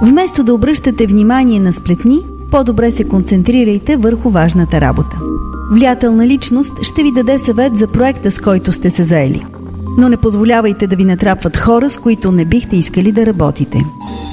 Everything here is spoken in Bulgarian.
Вместо да обръщате внимание на сплетни, по-добре се концентрирайте върху важната работа. Влиятелна личност ще ви даде съвет за проекта, с който сте се заели. Но не позволявайте да ви натрапват хора, с които не бихте искали да работите.